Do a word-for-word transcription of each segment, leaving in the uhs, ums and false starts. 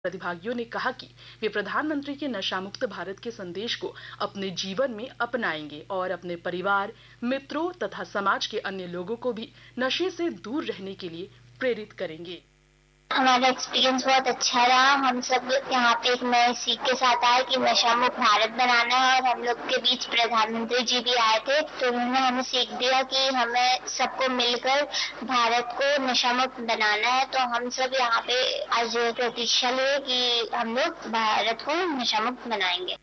प्रतिभागियों ने कहा कि वे प्रधानमंत्री के नशा मुक्त भारत के संदेश को अपने जीवन में अपनाएंगे और अपने परिवार, मित्रों तथा समाज के अन्य लोगों को भी नशे से दूर रहने के लिए प्रेरित करेंगे। हमारा एक्सपीरियंस बहुत अच्छा रहा। हम सब यहाँ पे एक नए सीख के साथ आए कि नशा मुक्त भारत बनाना है और हम लोग के बीच प्रधानमंत्री जी भी आए थे, तो उन्होंने हमें सीख दिया कि हमें सबको मिलकर भारत को नशा मुक्त बनाना है। तो हम सब यहाँ पे आज प्रतीक्षा लिए कि हम लोग भारत को नशा मुक्त बनाएंगे।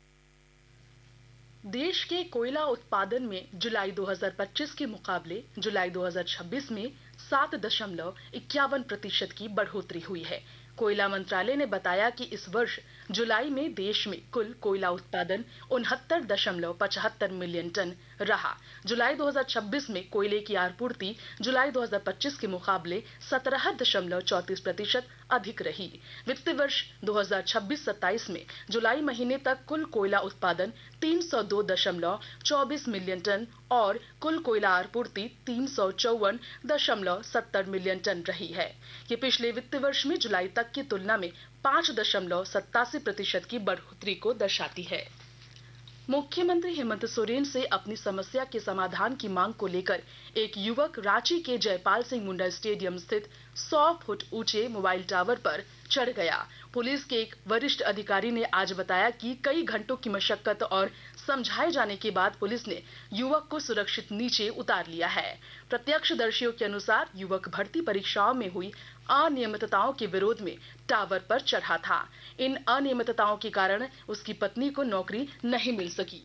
देश के कोयला उत्पादन में जुलाई दो हज़ार पच्चीस के मुकाबले जुलाई दो हज़ार छब्बीस में सात दशमलव इक्यावन प्रतिशत की बढ़ोतरी हुई है। कोयला मंत्रालय ने बताया कि इस वर्ष जुलाई में देश में कुल कोयला उत्पादन उनहत्तर दशमलव पचहत्तर मिलियन टन रहा। जुलाई दो हज़ार छब्बीस में कोयले की आपूर्ति जुलाई दो हज़ार पच्चीस के मुकाबले सत्रह दशमलव चौंतीस प्रतिशत अधिक रही। वित्त वर्ष दो हज़ार छब्बीस सत्ताईस में जुलाई महीने तक कुल कोयला उत्पादन तीन सौ दो दशमलव चौबीस मिलियन टन और कुल कोयला आपूर्ति तीन सौ चौवन दशमलव सत्तर मिलियन टन रही है। ये पिछले वित्त वर्ष में जुलाई तक की तुलना में पाँच दशमलव सत्तासी प्रतिशत की बढ़ोतरी को दर्शाती है। मुख्यमंत्री हेमंत सोरेन से अपनी समस्या के समाधान की मांग को लेकर एक युवक रांची के जयपाल सिंह मुंडा स्टेडियम स्थित सौ फुट ऊंचे मोबाइल टावर पर चढ़ गया। पुलिस के एक वरिष्ठ अधिकारी ने आज बताया कि कई घंटों की मशक्कत और समझाए जाने के बाद पुलिस ने युवक को सुरक्षित नीचे उतार लिया है। प्रत्यक्षदर्शियों के अनुसार युवक भर्ती परीक्षाओं में हुई अनियमितताओं के विरोध में टावर पर चढ़ा था। इन अनियमितताओं के कारण उसकी पत्नी को नौकरी नहीं मिल सकी।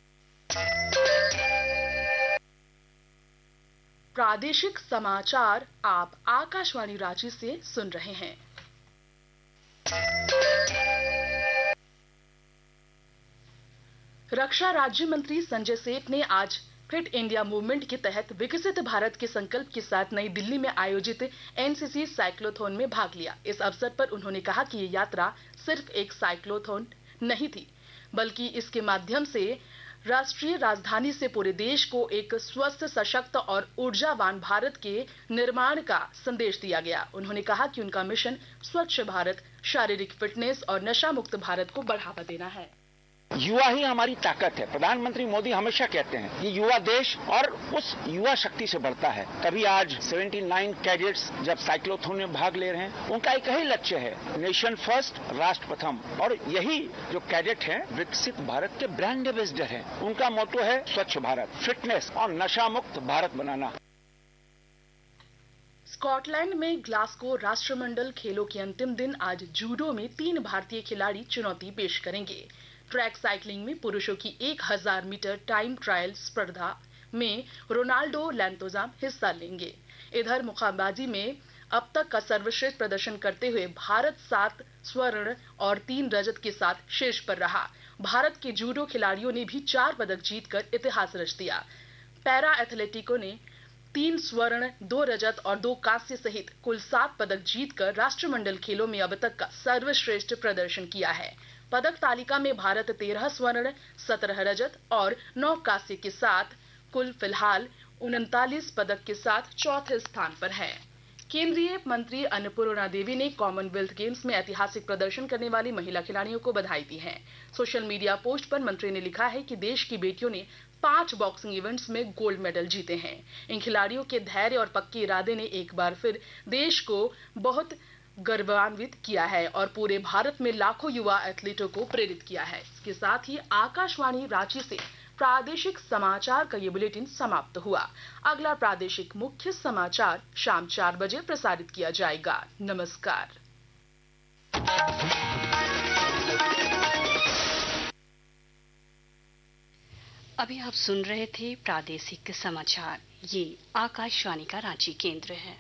प्रादेशिक समाचार आप आकाशवाणी रांची से सुन रहे हैं। रक्षा राज्य मंत्री संजय सेठ ने आज फिट इंडिया मूवमेंट के तहत विकसित भारत के संकल्प के साथ नई दिल्ली में आयोजित एनसीसी साइक्लोथॉन में भाग लिया। इस अवसर पर उन्होंने कहा कि ये यात्रा सिर्फ एक साइक्लोथॉन नहीं थी, बल्कि इसके माध्यम से राष्ट्रीय राजधानी से पूरे देश को एक स्वस्थ, सशक्त और ऊर्जावान भारत के निर्माण का संदेश दिया गया। उन्होंने कहा कि उनका मिशन स्वच्छ भारत, शारीरिक फिटनेस और नशा मुक्त भारत को बढ़ावा देना है। युवा ही हमारी ताकत है। प्रधानमंत्री मोदी हमेशा कहते हैं कि युवा देश और उस युवा शक्ति से बढ़ता है। तभी आज उन्यासी कैडेट्स जब साइक्लोथॉन में भाग ले रहे हैं, उनका एक ही लक्ष्य है, नेशन फर्स्ट, राष्ट्र प्रथम। और यही जो कैडेट हैं विकसित भारत के ब्रांड एम्बेसडर हैं। उनका मोटो है स्वच्छ भारत, फिटनेस और नशा मुक्त भारत बनाना। स्कॉटलैंड में ग्लासगो राष्ट्रमंडल खेलों के अंतिम दिन आज जूडो में तीन भारतीय खिलाड़ी चुनौती पेश करेंगे। ट्रैक साइकिलिंग में पुरुषों की एक हज़ार मीटर टाइम ट्रायल स्पर्धा में रोनाल्डो लैंतोजाम हिस्सा लेंगे। इधर मुक्केबाजी में अब तक का सर्वश्रेष्ठ प्रदर्शन करते हुए भारत सात स्वर्ण और तीन रजत के साथ शीर्ष पर रहा। भारत के जूडो खिलाड़ियों ने भी चार पदक जीतकर इतिहास रच दिया। पैरा एथलेटिकों ने तीन स्वर्ण, दो रजत और दो कांस्य सहित कुल सात पदक जीतकर राष्ट्रमंडल खेलों में अब तक का सर्वश्रेष्ठ प्रदर्शन किया है। पदक तालिका में भारत तेरह स्वर्ण, सत्रह रजत और नौ कांस्य के साथ कुल फिलहाल उनतालीस पदक के साथ चौथे स्थान पर है। केंद्रीय मंत्री अन्नपूर्णा देवी ने कॉमनवेल्थ गेम्स में ऐतिहासिक प्रदर्शन करने वाली महिला खिलाड़ियों को बधाई दी है। सोशल मीडिया पोस्ट पर मंत्री ने लिखा है कि देश की बेटियों ने पांच बॉक्सिंग इवेंट्स में गोल्ड मेडल जीते हैं। इन खिलाड़ियों के धैर्य और पक्के इरादे ने एक बार फिर देश को बहुत गौरवान्वित किया है और पूरे भारत में लाखों युवा एथलीटों को प्रेरित किया है। इसके साथ ही आकाशवाणी रांची से प्रादेशिक समाचार का ये बुलेटिन समाप्त हुआ। अगला प्रादेशिक मुख्य समाचार शाम चार बजे प्रसारित किया जाएगा। नमस्कार। अभी आप सुन रहे थे प्रादेशिक समाचार। ये आकाशवाणी का रांची केंद्र है।